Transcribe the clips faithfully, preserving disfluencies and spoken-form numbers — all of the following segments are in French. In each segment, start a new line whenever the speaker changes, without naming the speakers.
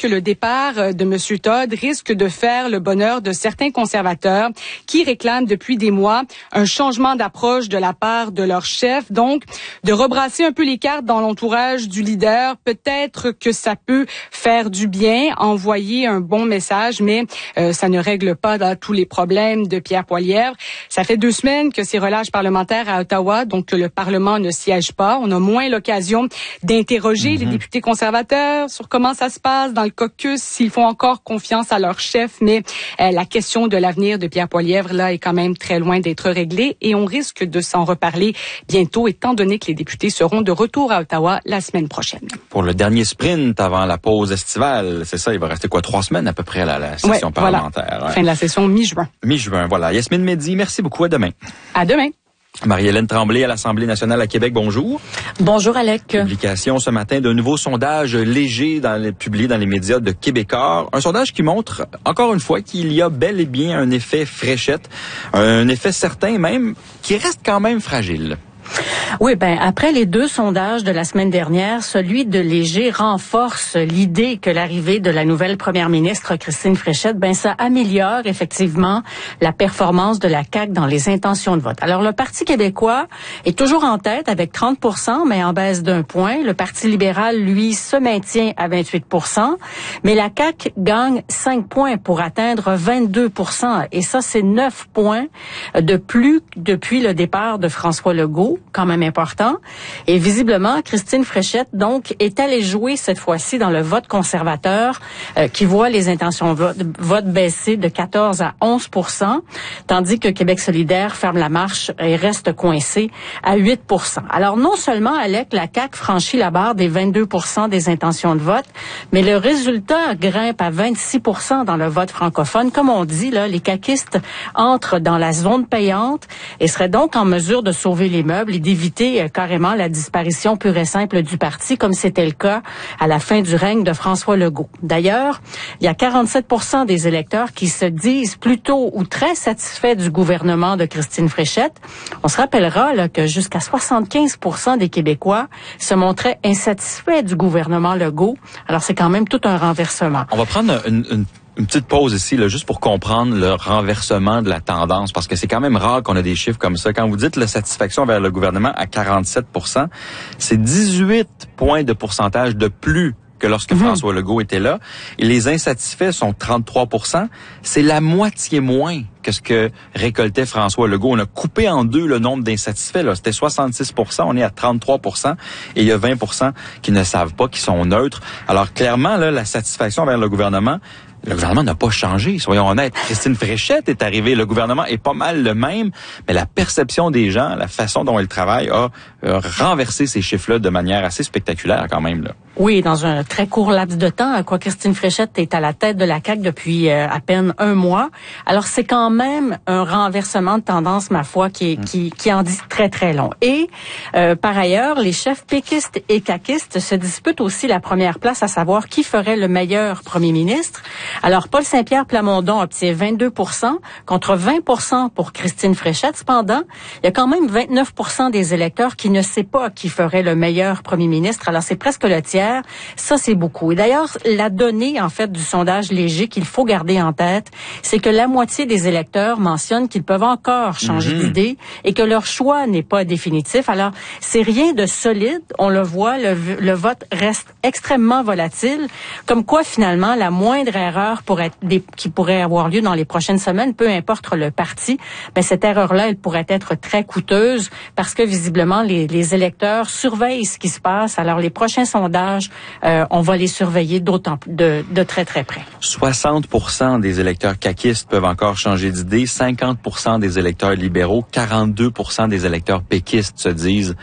que le départ de M. Todd risque de faire le bonheur de certains conservateurs qui réclament depuis des mois un changement d'approche de la part de leur chef. Donc, de rebrasser un peu les cartes dans l'entourage du leader, peut-être que ça peut faire du bien, envoyer un bon message, mais euh, ça ne règle pas là, tous les problèmes de Pierre Poilievre. Ça fait deux semaines que ces relâches parlementaires à Ottawa, donc que le Parlement ne siège pas. On a moins l'occasion d'interroger mm-hmm. les députés conservateurs sur comment ça se passe dans le caucus, s'ils font encore confiance à leur chef, mais euh, la question de l'avenir de Pierre Poilievre là est quand même très loin d'être réglée et on risque de s'en reparler bientôt, étant donné que les députés seront de retour à Ottawa la semaine prochaine.
Pour le dernier sprint avant la pause estivale, c'est ça, il va rester quoi, trois semaines à peu près à la, la session
ouais,
parlementaire.
Voilà.
Ouais.
Fin de la session mi-juin.
Mi-juin, voilà. Yasmine Mehdi, merci beaucoup. À demain.
À demain.
Marie-Hélène Tremblay à l'Assemblée nationale à Québec, bonjour.
Bonjour Alec.
Publication ce matin d'un nouveau sondage léger dans les, publié dans les médias de Québécois. Un sondage qui montre, encore une fois, qu'il y a bel et bien un effet fréchette, un effet certain même, qui reste quand même fragile.
Oui, ben après les deux sondages de la semaine dernière, celui de Léger renforce l'idée que l'arrivée de la nouvelle première ministre Christine Fréchette, ben ça améliore effectivement la performance de la C A Q dans les intentions de vote. Alors le Parti québécois est toujours en tête avec trente pour cent, mais en baisse d'un point. Le Parti libéral, lui, se maintient à vingt-huit pour cent, mais la C A Q gagne cinq points pour atteindre vingt-deux pour cent. Et ça, c'est neuf points de plus depuis le départ de François Legault, quand même important. Et visiblement, Christine Fréchette, donc, est allée jouer cette fois-ci dans le vote conservateur euh, qui voit les intentions de vote, vote baisser de quatorze à onze pour cent, tandis que Québec solidaire ferme la marche et reste coincé à huit pour cent. Alors, non seulement, Alec, la C A Q franchit la barre des vingt-deux pour cent des intentions de vote, mais le résultat grimpe à vingt-six pour cent dans le vote francophone. Comme on dit, là, les caquistes entrent dans la zone payante et seraient donc en mesure de sauver les meubles et d'éviter euh, carrément la disparition pure et simple du parti, comme c'était le cas à la fin du règne de François Legault. D'ailleurs, il y a quarante-sept pour cent des électeurs qui se disent plutôt ou très satisfaits du gouvernement de Christine Fréchette. On se rappellera là, que jusqu'à soixante-quinze pour cent des Québécois se montraient insatisfaits du gouvernement Legault. Alors, c'est quand même tout un renversement.
On va prendre une, une Une petite pause ici, là, juste pour comprendre le renversement de la tendance, parce que c'est quand même rare qu'on ait des chiffres comme ça. Quand vous dites la satisfaction vers le gouvernement à quarante-sept pour cent, c'est dix-huit points de pourcentage de plus que lorsque mmh. François Legault était là. Et les insatisfaits sont trente-trois pour cent. C'est la moitié moins que ce que récoltait François Legault. On a coupé en deux le nombre d'insatisfaits. Là. C'était soixante-six pour cent, on est à trente-trois pour cent. Et il y a vingt pour cent qui ne savent pas, qui sont neutres. Alors clairement, là, la satisfaction vers le gouvernement, le gouvernement n'a pas changé, soyons honnêtes. Christine Fréchette est arrivée, le gouvernement est pas mal le même, mais la perception des gens, la façon dont ils travaillent a euh, renversé ces chiffres-là de manière assez spectaculaire quand même, là.
Oui, dans un très court laps de temps, quoi, Christine Fréchette est à la tête de la C A Q depuis euh, à peine un mois. Alors, c'est quand même un renversement de tendance, ma foi, qui, mmh. qui, qui en dit très, très long. Et, euh, par ailleurs, les chefs péquistes et caquistes se disputent aussi la première place, à savoir qui ferait le meilleur premier ministre. Alors, Paul Saint-Pierre Plamondon obtient vingt-deux pour cent contre vingt pour cent pour Christine Fréchette. Cependant, il y a quand même vingt-neuf pour cent des électeurs qui ne savent pas qui ferait le meilleur premier ministre. Alors, c'est presque le tiers. Ça, c'est beaucoup. Et d'ailleurs, la donnée, en fait, du sondage léger qu'il faut garder en tête, c'est que la moitié des électeurs mentionnent qu'ils peuvent encore changer mmh. d'idée et que leur choix n'est pas définitif. Alors, c'est rien de solide. On le voit, le, le vote reste extrêmement volatile. Comme quoi, finalement, la moindre erreur pourrait, des, qui pourrait avoir lieu dans les prochaines semaines, peu importe le parti, ben, cette erreur-là, elle pourrait être très coûteuse parce que, visiblement, les, les électeurs surveillent ce qui se passe. Alors, les prochains sondages, Euh, on va les surveiller d'autant de, de très très près.
soixante pour cent des électeurs caquistes peuvent encore changer d'idée, cinquante pour cent des électeurs libéraux, quarante-deux pour cent des électeurs péquistes se disent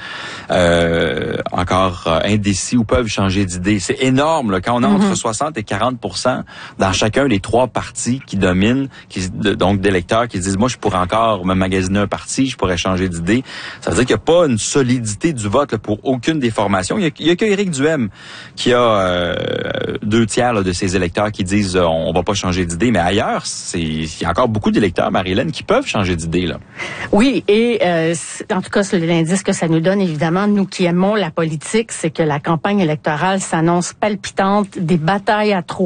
euh, encore euh, indécis ou peuvent changer d'idée. C'est énorme là, quand on a mm-hmm. entre soixante et quarante pour cent dans chacun des trois partis qui dominent, qui, de, donc d'électeurs qui disent moi je pourrais encore me magasiner un parti, je pourrais changer d'idée. Ça veut dire qu'il n'y a pas une solidité du vote là, pour aucune des formations. Il y a, il y a que Éric Duhem qui a euh, deux tiers là, de ses électeurs qui disent euh, on va pas changer d'idée, mais ailleurs, c'est il y a encore beaucoup d'électeurs, Marie-Hélène, qui peuvent changer d'idée là.
Oui, et euh, en tout cas, c'est l'indice que ça nous donne, évidemment, nous qui aimons la politique, c'est que la campagne électorale s'annonce palpitante, des batailles à trois.